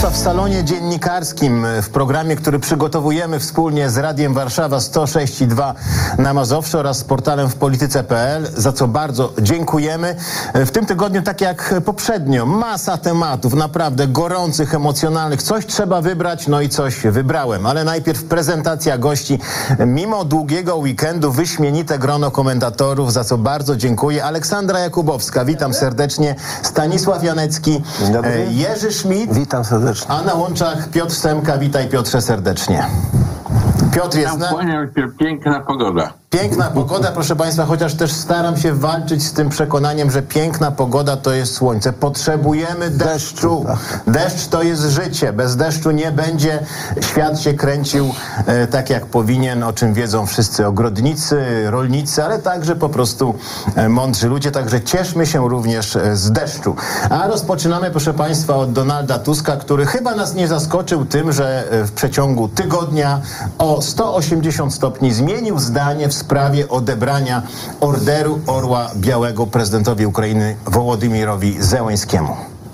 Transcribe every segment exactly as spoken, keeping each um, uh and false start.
Państwa, w salonie dziennikarskim, w programie, który przygotowujemy wspólnie z Radiem Warszawa sto sześć i dwa na Mazowszu oraz z portalem w polityce kropka p l, za co bardzo dziękujemy. W tym tygodniu, tak jak poprzednio, masa tematów, naprawdę gorących, emocjonalnych. Coś trzeba wybrać, no i coś wybrałem. Ale najpierw prezentacja gości. Mimo długiego weekendu wyśmienite grono komentatorów, za co bardzo dziękuję. Aleksandra Jakubowska, witam serdecznie. Stanisław Janecki, Jerzy Schmidt. Witam serdecznie. A na łączach Piotr Semka. Witaj, Piotrze, serdecznie. Piotr jest na... Kłaniam się, piękna pogoda. Piękna pogoda, proszę Państwa, chociaż też staram się walczyć z tym przekonaniem, że piękna pogoda to jest słońce. Potrzebujemy deszczu. Deszcz to jest życie. Bez deszczu nie będzie. Świat się kręcił e, tak, jak powinien, o czym wiedzą wszyscy ogrodnicy, rolnicy, ale także po prostu e, mądrzy ludzie. Także cieszmy się również e, z deszczu. A rozpoczynamy, proszę Państwa, od Donalda Tuska, który chyba nas nie zaskoczył tym, że e, w przeciągu tygodnia o sto osiemdziesiąt stopni zmienił zdanie w sprawie odebrania Orderu Orła Białego prezydentowi Ukrainy Wołodymyrowi Zełenskiemu.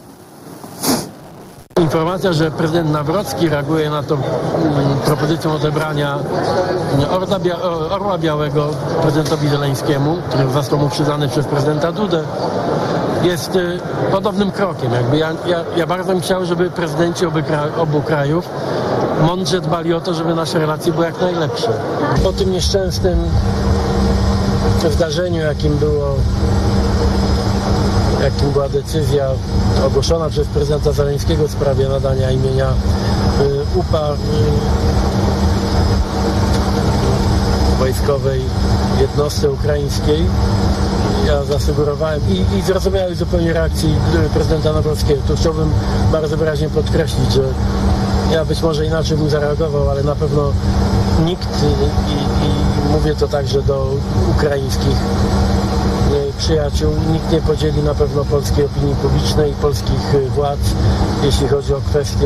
Informacja, że prezydent Nawrocki reaguje na tą mm, propozycją odebrania Orla, Bia Orła Białego prezydentowi Zeleńskiemu, który został mu przyznany przez prezydenta Dudę, jest y, podobnym krokiem. Jakby ja, ja, ja bardzo bym chciał, żeby prezydenci obu, kra obu krajów mądrze dbali o to, żeby nasze relacje były jak najlepsze. Po tym nieszczęsnym zdarzeniu, jakim było jakim była decyzja ogłoszona przez prezydenta Zeleńskiego w sprawie nadania imienia y, U P A y, wojskowej jednostce ukraińskiej. Ja zasugerowałem i, i zrozumiałem zupełnie reakcji prezydenta Nawrockiego. Tu chciałbym bardzo wyraźnie podkreślić, że ja być może inaczej bym zareagował, ale na pewno nikt, i, i mówię to także do ukraińskich przyjaciół, nikt nie podzieli na pewno polskiej opinii publicznej i polskich władz, jeśli chodzi o kwestie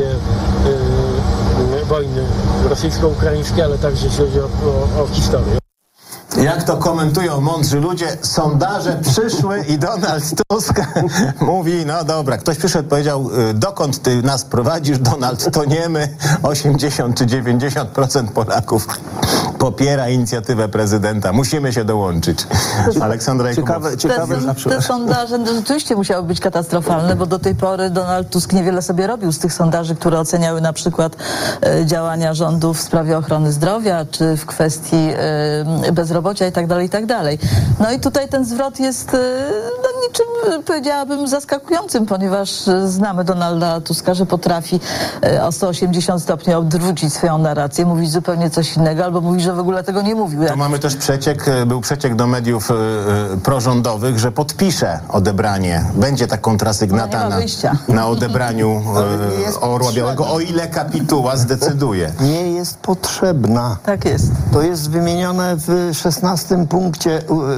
y, wojny rosyjsko-ukraińskiej, ale także jeśli chodzi o, o, o historię. Jak to komentują mądrzy ludzie, sondaże przyszły i Donald Tusk mówi, no dobra, ktoś przyszedł, powiedział, dokąd ty nas prowadzisz, Donald, to nie my. osiemdziesiąt czy dziewięćdziesiąt procent Polaków popiera inicjatywę prezydenta. Musimy się dołączyć. Aleksandra Jakubowska. Ciekawe, ciekawe, te, te sondaże no, rzeczywiście musiały być katastrofalne, bo do tej pory Donald Tusk niewiele sobie robił z tych sondaży, które oceniały na przykład e, działania rządu w sprawie ochrony zdrowia, czy w kwestii e, bezrobocia i tak dalej, i tak dalej. No i tutaj ten zwrot jest e, no, niczym, powiedziałabym, zaskakującym, ponieważ znamy Donalda Tuska, że potrafi e, o sto osiemdziesiąt stopni odwrócić swoją narrację, mówić zupełnie coś innego, albo mówić, że w ogóle tego nie mówił. To mamy też przeciek, był przeciek do mediów y, y, prorządowych, że podpisze odebranie. Będzie ta kontrasygnata na, na odebraniu y, Orła Białego, o ile kapituła zdecyduje. Nie jest potrzebna. Tak jest. To jest wymienione w szesnastym punkcie u, u,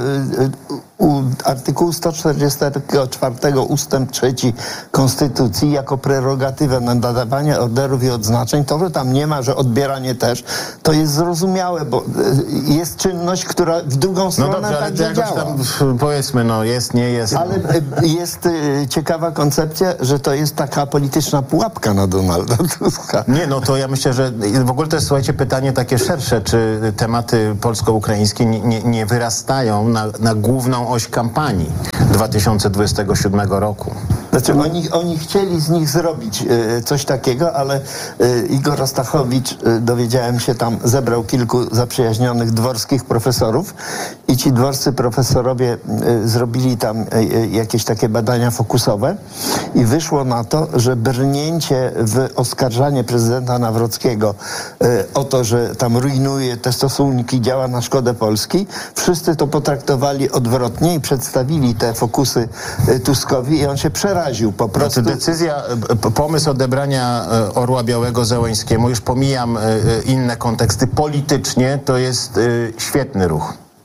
u artykułu sto czterdziestego czwartego ustęp trzeci Konstytucji jako prerogatywę nadawania orderów i odznaczeń. To, że tam nie ma, że odbieranie też, to jest zrozumiałe, bo jest czynność, która w drugą stronę no dobrze, także ale jakoś działa. Tam, powiedzmy, no jest, nie jest. Ale jest ciekawa koncepcja, że to jest taka polityczna pułapka na Donalda Tuska. Nie, no to ja myślę, że w ogóle to jest, słuchajcie, pytanie takie szersze, czy tematy polsko-ukraińskie nie, nie, nie wyrastają na, na główną oś kampanii dwa tysiące dwudziestego siódmego roku. Znaczy oni, oni chcieli z nich zrobić e, coś takiego, ale e, Igor Ostachowicz, e, dowiedziałem się, tam zebrał kilku zaprzyjaźnionych dworskich profesorów i ci dworscy profesorowie e, zrobili tam e, jakieś takie badania fokusowe i wyszło na to, że brnięcie w oskarżanie prezydenta Nawrockiego e, o to, że tam rujnuje te stosunki, działa na szkodę Polski, wszyscy to potraktowali odwrotnie i przedstawili te fokusy e, Tuskowi i on się przeraził. Po prostu. Znaczy decyzja, pomysł odebrania Orła Białego Zełenskiemu, już pomijam inne konteksty, politycznie to jest świetny ruch.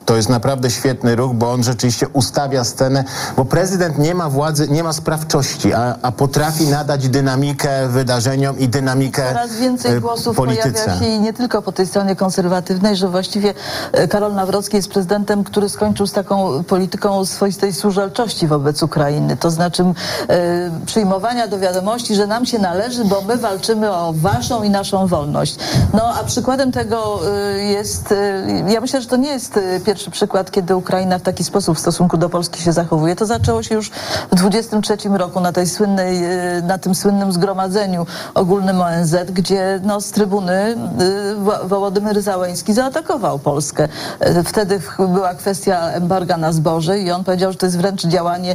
To jest naprawdę świetny ruch, bo on rzeczywiście ustawia scenę, bo prezydent nie ma władzy, nie ma sprawczości, a, a potrafi nadać dynamikę wydarzeniom i dynamikę Coraz więcej y, głosów polityce. pojawia się i nie tylko po tej stronie konserwatywnej, że właściwie e, Karol Nawrocki jest prezydentem, który skończył z taką polityką swoistej służalczości wobec Ukrainy. To znaczy e, przyjmowania do wiadomości, że nam się należy, bo my walczymy o waszą i naszą wolność. No a przykładem tego e, jest, e, ja myślę, że to nie jest e, pierwszy przykład, kiedy Ukraina w taki sposób w stosunku do Polski się zachowuje. To zaczęło się już w dwudziestym trzecim roku na tej słynnej, na tym słynnym zgromadzeniu ogólnym O N Z, gdzie no, z trybuny Wołodymyr Załęski zaatakował Polskę. Wtedy była kwestia embarga na zboże i on powiedział, że to jest wręcz działanie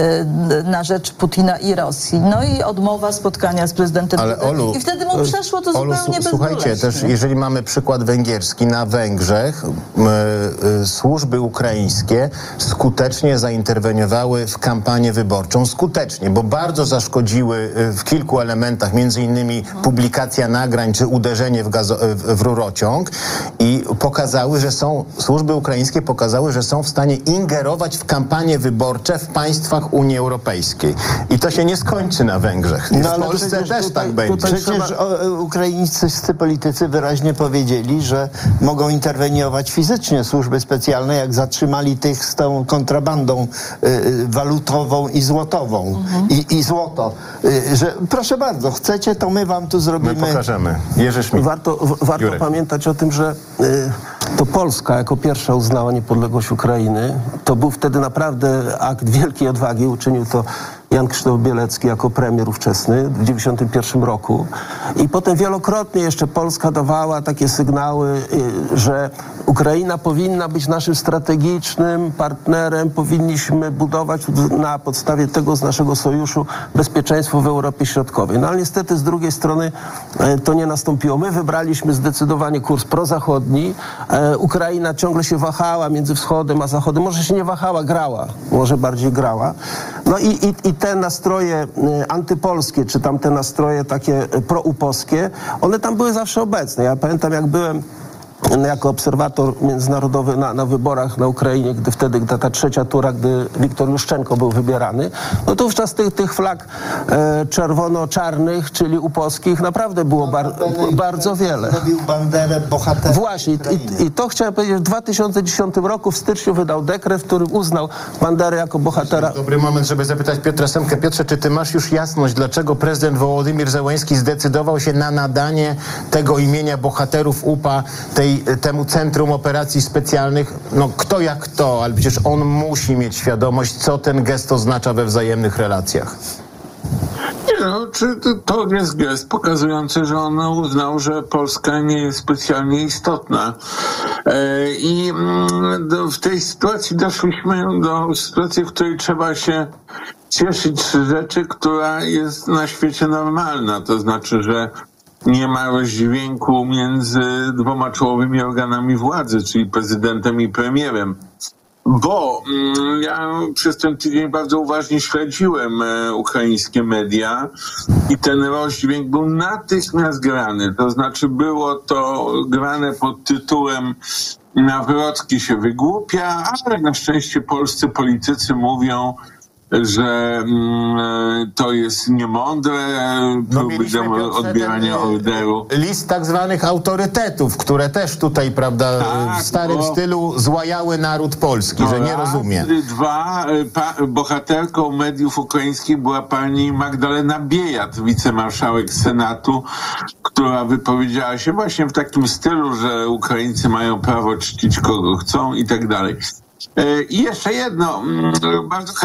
na rzecz Putina i Rosji. No i odmowa spotkania z prezydentem. Ale Olu, I wtedy mu przeszło to Olu, zupełnie bezboleśnie. Słuchajcie, też jeżeli mamy przykład węgierski, na Węgrzech y, y, służby ukraińskie skutecznie zainterweniowały w kampanię wyborczą. Skutecznie, bo bardzo zaszkodziły y, w kilku elementach, między innymi publikacja nagrań czy uderzenie w, gazo, w, w rurociąg i pokazały, że są, służby ukraińskie pokazały, że są w stanie ingerować w kampanie wyborcze w państwach Unii Europejskiej. I to się nie skończy na Węgrzech. No, w ale Polsce przecież też tutaj- tak będzie. Przecież o, ukraińscy politycy wyraźnie powiedzieli, że mogą interweniować fizycznie służby specjalne, jak zatrzymali tych z tą kontrabandą y, walutową i złotową. Mhm. I, I złoto. Y, że proszę bardzo, chcecie, to my wam tu My zrobimy. pokażemy. Jerzy Schmidt. Warto, w, warto Jurek. pamiętać o tym, że y, to Polska jako pierwsza uznała niepodległość Ukrainy. To był wtedy naprawdę akt wielkiej odwagi. Uczynił to Jan Krzysztof Bielecki jako premier ówczesny w dziewięćdziesiątym pierwszym roku. I potem wielokrotnie jeszcze Polska dawała takie sygnały, y, że Ukraina powinna być naszym strategicznym partnerem, powinniśmy budować na podstawie tego z naszego sojuszu bezpieczeństwo w Europie Środkowej. No ale niestety z drugiej strony e, to nie nastąpiło. My wybraliśmy zdecydowanie kurs prozachodni. E, Ukraina ciągle się wahała między wschodem a zachodem. Może się nie wahała, grała. Może bardziej grała. No i, i, i te nastroje e, antypolskie, czy tam te nastroje takie e, proupolskie, one tam były zawsze obecne. Ja pamiętam, jak byłem jako obserwator międzynarodowy na, na wyborach na Ukrainie, gdy wtedy ta, ta trzecia tura, gdy Wiktor Juszczenko był wybierany, no to wówczas tych, tych flag e, czerwono-czarnych, czyli upolskich, naprawdę było bar, bardzo wiele. Zrobił banderę bohatera. Właśnie, i, i to chciałem powiedzieć, w dwa tysiące dziesiątym roku w styczniu wydał dekret, w którym uznał Banderę jako bohatera. Dobry moment, żeby zapytać Piotra Semkę. Piotrze, czy ty masz już jasność, dlaczego prezydent Wołodymyr Zełenski zdecydował się na nadanie tego imienia bohaterów U P A tej, temu Centrum Operacji Specjalnych? No kto jak kto, ale przecież on musi mieć świadomość, co ten gest oznacza we wzajemnych relacjach. Nie no, czy to, to jest gest pokazujący, że on uznał, że Polska nie jest specjalnie istotna. E, I mm, do, w tej sytuacji doszliśmy do sytuacji, w której trzeba się cieszyć z rzeczy, która jest na świecie normalna. To znaczy, że nie ma rozdźwięku między dwoma czołowymi organami władzy, czyli prezydentem i premierem. Bo mm, ja przez ten tydzień bardzo uważnie śledziłem e, ukraińskie media i ten rozdźwięk był natychmiast grany. To znaczy było to grane pod tytułem Nawrocki się wygłupia, ale na szczęście polscy politycy mówią, że mm, to jest niemądre, próby mieliśmy, Piotrze, odbierania ten, orderu. List tak zwanych autorytetów, które też tutaj, prawda, Tak, w starym bo- stylu złajały naród polski, że nie Raz, rozumie. Dwa, pa, bohaterką mediów ukraińskich była pani Magdalena Biejat, wicemarszałek Senatu, która wypowiedziała się właśnie w takim stylu, że Ukraińcy mają prawo czcić kogo chcą i tak dalej. I jeszcze jedno, bardzo